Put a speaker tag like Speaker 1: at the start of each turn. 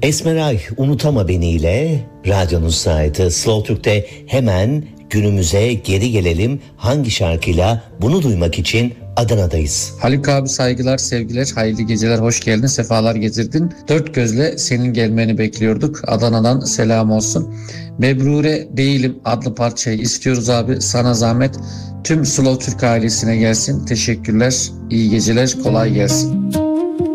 Speaker 1: Esmeray Unutama Beni ile radyonun saati Slow Türk'te hemen günümüze geri gelelim. Hangi şarkıyla? Bunu duymak için Adana'dayız.
Speaker 2: Haluk abi saygılar, sevgiler, hayırlı geceler, hoş geldin, sefalar getirdin. Dört gözle senin gelmeni bekliyorduk. Adana'dan selam olsun. Mebrure Değilim adlı parçayı istiyoruz abi. Sana zahmet tüm Slow Türk ailesine gelsin. Teşekkürler, iyi geceler, kolay gelsin.